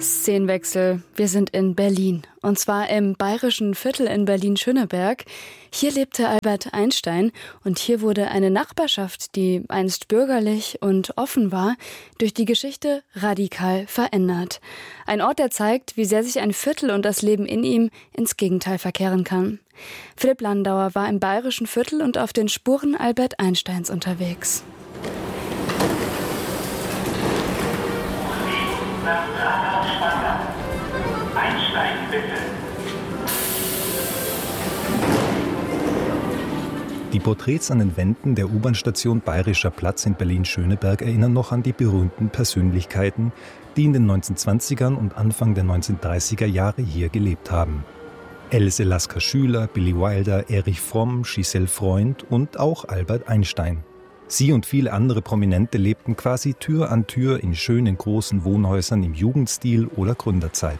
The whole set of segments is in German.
Szenenwechsel. Wir sind in Berlin. Und zwar im bayerischen Viertel in Berlin-Schöneberg. Hier lebte Albert Einstein und hier wurde eine Nachbarschaft, die einst bürgerlich und offen war, durch die Geschichte radikal verändert. Ein Ort, der zeigt, wie sehr sich ein Viertel und das Leben in ihm ins Gegenteil verkehren kann. Philipp Landauer war im bayerischen Viertel und auf den Spuren Albert Einsteins unterwegs. Einstein, bitte. Die Porträts an den Wänden der U-Bahn-Station Bayerischer Platz in Berlin-Schöneberg erinnern noch an die berühmten Persönlichkeiten, die in den 1920ern und Anfang der 1930er Jahre hier gelebt haben. Else Lasker-Schüler, Billy Wilder, Erich Fromm, Giselle Freund und auch Albert Einstein. Sie und viele andere Prominente lebten quasi Tür an Tür in schönen großen Wohnhäusern im Jugendstil oder Gründerzeit.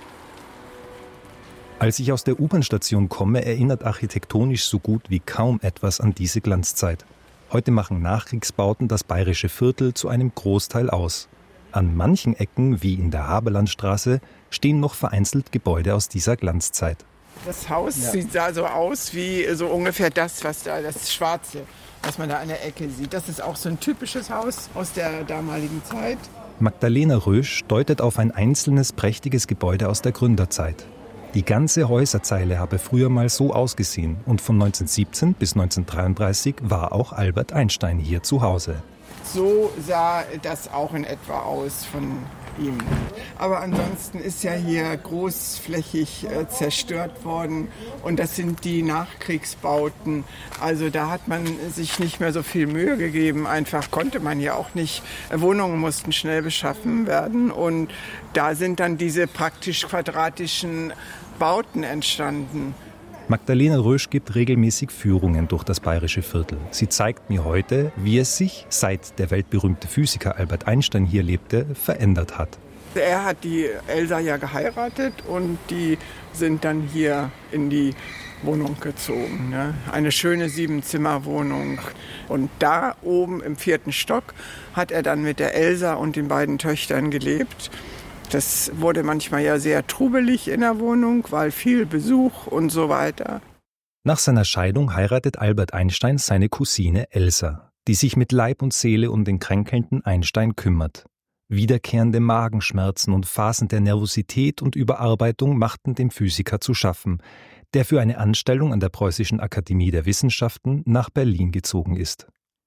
Als ich aus der U-Bahn-Station komme, erinnert architektonisch so gut wie kaum etwas an diese Glanzzeit. Heute machen Nachkriegsbauten das bayerische Viertel zu einem Großteil aus. An manchen Ecken, wie in der Haberlandstraße, stehen noch vereinzelt Gebäude aus dieser Glanzzeit. Das Haus sieht da so aus wie so ungefähr das, was da das Schwarze, was man da an der Ecke sieht. Das ist auch so ein typisches Haus aus der damaligen Zeit. Magdalena Rösch deutet auf ein einzelnes prächtiges Gebäude aus der Gründerzeit. Die ganze Häuserzeile habe früher mal so ausgesehen und von 1917 bis 1933 war auch Albert Einstein hier zu Hause. So sah das auch in etwa aus von ihm. Aber ansonsten ist ja hier großflächig zerstört worden und das sind die Nachkriegsbauten. Also da hat man sich nicht mehr so viel Mühe gegeben. Einfach konnte man ja auch nicht. Wohnungen mussten schnell beschaffen werden und da sind dann diese praktisch quadratischen Bauten entstanden. Magdalena Rösch gibt regelmäßig Führungen durch das bayerische Viertel. Sie zeigt mir heute, wie es sich, seit der weltberühmte Physiker Albert Einstein hier lebte, verändert hat. Er hat die Elsa ja geheiratet und die sind dann hier in die Wohnung gezogen. Ne? Eine schöne 7-Zimmer-Wohnung. Und da oben im 4. Stock hat er dann mit der Elsa und den beiden Töchtern gelebt. Das wurde manchmal ja sehr trubelig in der Wohnung, weil viel Besuch und so weiter. Nach seiner Scheidung heiratet Albert Einstein seine Cousine Elsa, die sich mit Leib und Seele um den kränkelnden Einstein kümmert. Wiederkehrende Magenschmerzen und Phasen der Nervosität und Überarbeitung machten dem Physiker zu schaffen, der für eine Anstellung an der Preußischen Akademie der Wissenschaften nach Berlin gezogen ist.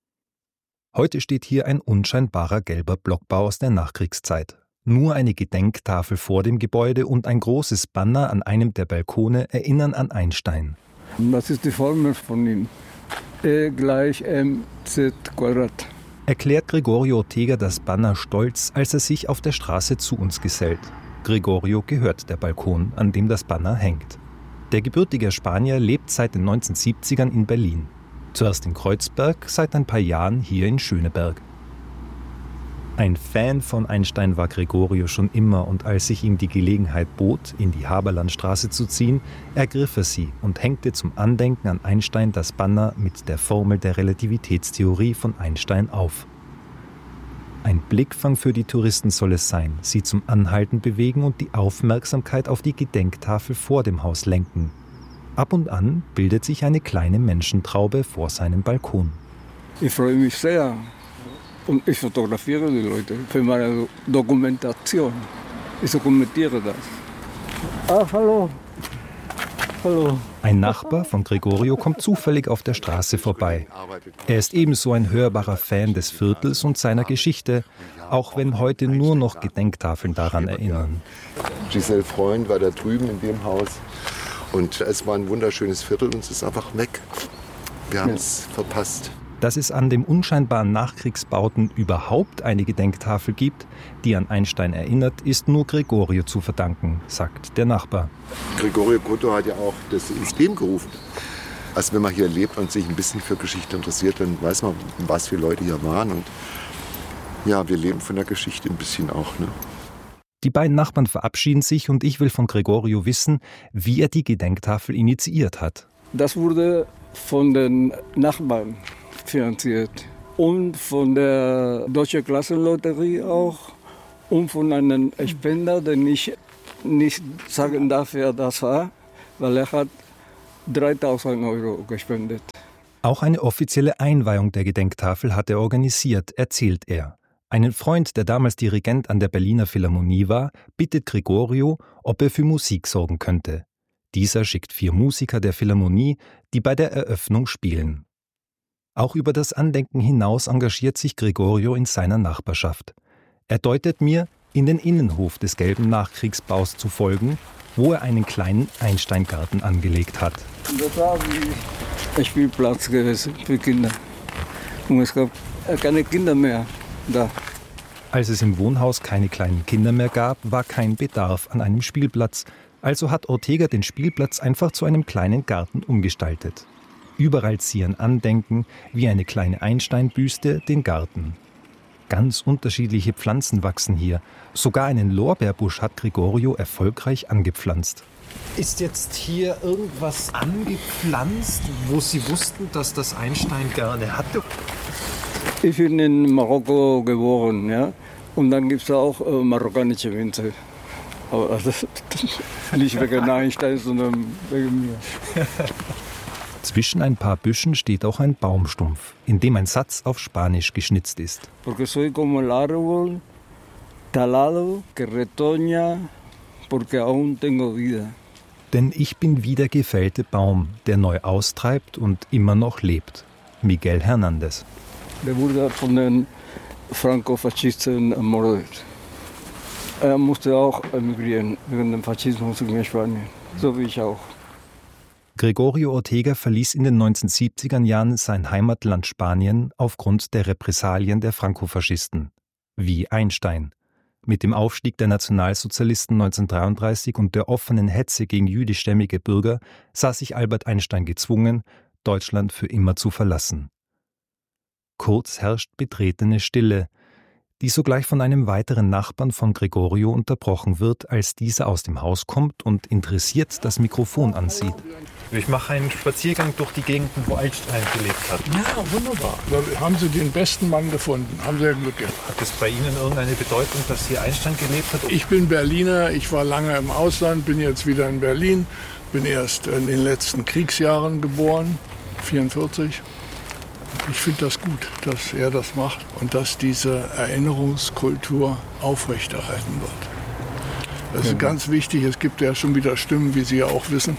Heute steht hier ein unscheinbarer gelber Blockbau aus der Nachkriegszeit. Nur eine Gedenktafel vor dem Gebäude und ein großes Banner an einem der Balkone erinnern an Einstein. Das ist die Formel von ihm. E gleich mz Quadrat. Erklärt Gregorio Ortega das Banner stolz, als er sich auf der Straße zu uns gesellt. Gregorio gehört der Balkon, an dem das Banner hängt. Der gebürtige Spanier lebt seit den 1970ern in Berlin. Zuerst in Kreuzberg, seit ein paar Jahren hier in Schöneberg. Ein Fan von Einstein war Gregorio schon immer und als sich ihm die Gelegenheit bot, in die Haberlandstraße zu ziehen, ergriff er sie und hängte zum Andenken an Einstein das Banner mit der Formel der Relativitätstheorie von Einstein auf. Ein Blickfang für die Touristen soll es sein, sie zum Anhalten bewegen und die Aufmerksamkeit auf die Gedenktafel vor dem Haus lenken. Ab und an bildet sich eine kleine Menschentraube vor seinem Balkon. Ich freue mich sehr. Und ich fotografiere die Leute für meine Dokumentation. Ich dokumentiere das. Hallo. Hallo. Ein Nachbar von Gregorio kommt zufällig auf der Straße vorbei. Er ist ebenso ein hörbarer Fan des Viertels und seiner Geschichte, auch wenn heute nur noch Gedenktafeln daran erinnern. Giselle Freund war da drüben in dem Haus und es war ein wunderschönes Viertel und es ist einfach weg. Wir haben es verpasst. Dass es an dem unscheinbaren Nachkriegsbauten überhaupt eine Gedenktafel gibt, die an Einstein erinnert, ist nur Gregorio zu verdanken, sagt der Nachbar. Gregorio Cotto hat ja auch das ins Leben gerufen. Also wenn man hier lebt und sich ein bisschen für Geschichte interessiert, dann weiß man, was für Leute hier waren. Und ja, wir leben von der Geschichte ein bisschen auch. Ne? Die beiden Nachbarn verabschieden sich und ich will von Gregorio wissen, wie er die Gedenktafel initiiert hat. Das wurde von den Nachbarn finanziert und von der Deutschen Klassenlotterie auch und von einem Spender, den ich nicht sagen darf, wer das war, weil er hat 3.000 Euro gespendet. Auch eine offizielle Einweihung der Gedenktafel hat er organisiert, erzählt er. Einen Freund, der damals Dirigent an der Berliner Philharmonie war, bittet Gregorio, ob er für Musik sorgen könnte. Dieser schickt 4 Musiker der Philharmonie, die bei der Eröffnung spielen. Auch über das Andenken hinaus engagiert sich Gregorio in seiner Nachbarschaft. Er deutet mir, in den Innenhof des gelben Nachkriegsbaus zu folgen, wo er einen kleinen Einsteingarten angelegt hat. Das war wie ein Spielplatz gewesen für Kinder. Und es gab keine Kinder mehr da. Als es im Wohnhaus keine kleinen Kinder mehr gab, war kein Bedarf an einem Spielplatz. Also hat Ortega den Spielplatz einfach zu einem kleinen Garten umgestaltet. Überall zieren Andenken, wie eine kleine Einsteinbüste, den Garten. Ganz unterschiedliche Pflanzen wachsen hier. Sogar einen Lorbeerbusch hat Gregorio erfolgreich angepflanzt. Ist jetzt hier irgendwas angepflanzt, wo Sie wussten, dass das Einstein gerne hatte? Ich bin in Marokko geboren, ja. Und dann gibt es auch marokkanische Winzer. Aber das nicht wegen Einstein, sondern wegen mir. Zwischen ein paar Büschen steht auch ein Baumstumpf, in dem ein Satz auf Spanisch geschnitzt ist. Porque soy como el árbol talado que retoña porque aún tengo vida. Denn ich bin wie der gefällte Baum, der neu austreibt und immer noch lebt. Miguel Hernández. Der wurde von den Franco-Faschisten ermordet. Er musste auch emigrieren wegen dem Faschismus in Spanien, so wie ich auch. Gregorio Ortega verließ in den 1970er Jahren sein Heimatland Spanien aufgrund der Repressalien der Franco-Faschisten. Wie Einstein. Mit dem Aufstieg der Nationalsozialisten 1933 und der offenen Hetze gegen jüdischstämmige Bürger sah sich Albert Einstein gezwungen, Deutschland für immer zu verlassen. Kurz herrscht betretene Stille, die sogleich von einem weiteren Nachbarn von Gregorio unterbrochen wird, als dieser aus dem Haus kommt und interessiert das Mikrofon ansieht. Ich mache einen Spaziergang durch die Gegenden, wo Einstein gelebt hat. Ja, wunderbar. Da haben Sie den besten Mann gefunden. Haben Sie ja Glück gehabt. Hat es bei Ihnen irgendeine Bedeutung, dass hier Einstein gelebt hat? Ich bin Berliner. Ich war lange im Ausland, bin jetzt wieder in Berlin. Bin erst in den letzten Kriegsjahren geboren, 1944. Ich finde das gut, dass er das macht und dass diese Erinnerungskultur aufrechterhalten wird. Das ist ganz wichtig. Es gibt ja schon wieder Stimmen, wie Sie ja auch wissen,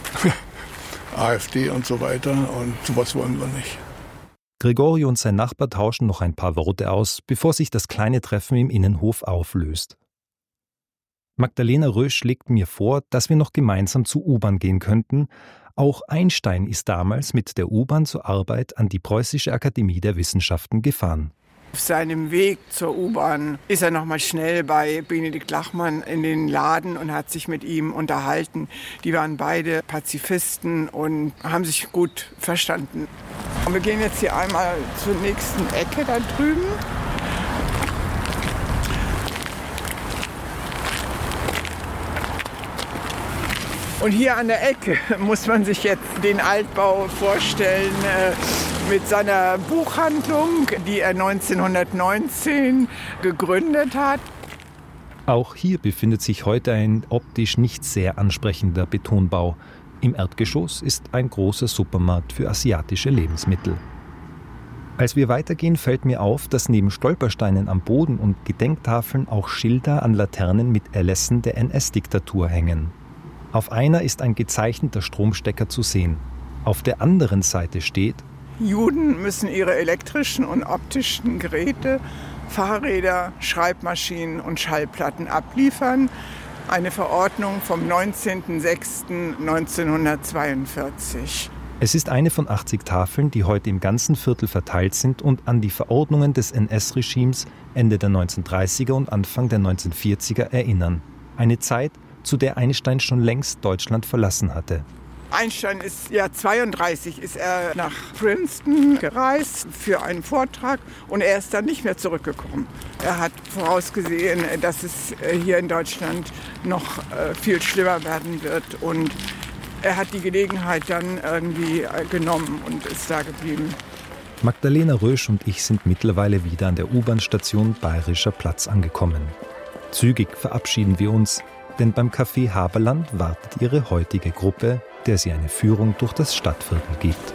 AfD und so weiter, und sowas wollen wir nicht. Gregorio und sein Nachbar tauschen noch ein paar Worte aus, bevor sich das kleine Treffen im Innenhof auflöst. Magdalena Rösch schlägt mir vor, dass wir noch gemeinsam zur U-Bahn gehen könnten. Auch Einstein ist damals mit der U-Bahn zur Arbeit an die Preußische Akademie der Wissenschaften gefahren. Auf seinem Weg zur U-Bahn ist er noch mal schnell bei Benedikt Lachmann in den Laden und hat sich mit ihm unterhalten. Die waren beide Pazifisten und haben sich gut verstanden. Und wir gehen jetzt hier einmal zur nächsten Ecke da drüben. Und hier an der Ecke muss man sich jetzt den Altbau vorstellen mit seiner Buchhandlung, die er 1919 gegründet hat. Auch hier befindet sich heute ein optisch nicht sehr ansprechender Betonbau. Im Erdgeschoss ist ein großer Supermarkt für asiatische Lebensmittel. Als wir weitergehen, fällt mir auf, dass neben Stolpersteinen am Boden und Gedenktafeln auch Schilder an Laternen mit Erlässen der NS-Diktatur hängen. Auf einer ist ein gezeichneter Stromstecker zu sehen. Auf der anderen Seite steht: Juden müssen ihre elektrischen und optischen Geräte, Fahrräder, Schreibmaschinen und Schallplatten abliefern. Eine Verordnung vom 19.06.1942. Es ist eine von 80 Tafeln, die heute im ganzen Viertel verteilt sind und an die Verordnungen des NS-Regimes Ende der 1930er und Anfang der 1940er erinnern. Eine Zeit, zu der Einstein schon längst Deutschland verlassen hatte. Einstein ist 32 ist er nach Princeton gereist für einen Vortrag und er ist dann nicht mehr zurückgekommen. Er hat vorausgesehen, dass es hier in Deutschland noch viel schlimmer werden wird und er hat die Gelegenheit dann irgendwie genommen und ist da geblieben. Magdalena Rösch und ich sind mittlerweile wieder an der U-Bahn-Station Bayerischer Platz angekommen. Zügig verabschieden wir uns, denn beim Café Haberland wartet ihre heutige Gruppe, der sie eine Führung durch das Stadtviertel gibt.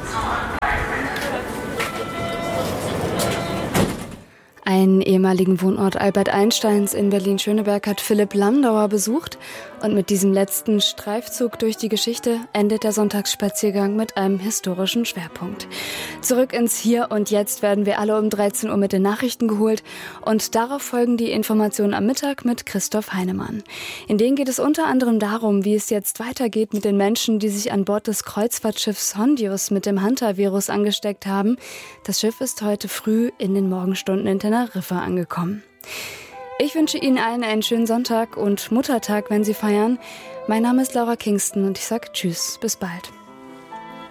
Einen ehemaligen Wohnort Albert Einsteins in Berlin-Schöneberg hat Philipp Landauer besucht und mit diesem letzten Streifzug durch die Geschichte endet der Sonntagsspaziergang mit einem historischen Schwerpunkt. Zurück ins Hier und Jetzt werden wir alle um 13 Uhr mit den Nachrichten geholt und darauf folgen die Informationen am Mittag mit Christoph Heinemann. In denen geht es unter anderem darum, wie es jetzt weitergeht mit den Menschen, die sich an Bord des Kreuzfahrtschiffs Hondius mit dem Hunter-Virus angesteckt haben. Das Schiff ist heute früh in den Morgenstunden in Teneriffa angekommen. Ich wünsche Ihnen allen einen schönen Sonntag und Muttertag, wenn Sie feiern. Mein Name ist Laura Kingston und ich sage Tschüss, bis bald.